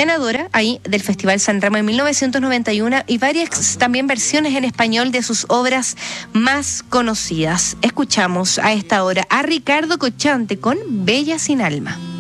ganadora ahí del Festival San Remo en 1991 y varias también versiones en español de sus obras más conocidas. Escuchamos a esta hora a Ricardo Cocchante con Bella sin alma.